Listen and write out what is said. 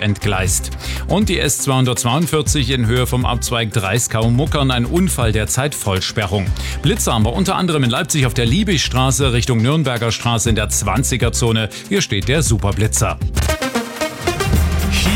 entgleist. Und die S242 in Höhe vom Abzweig Dreiskau-Muckern, ein Unfall, derzeit Vollsperrung. Blitzer haben wir unter anderem in Leipzig auf der Liebigstraße Richtung Nürnberger Straße in der 20er-Zone. Hier steht der Superblitzer.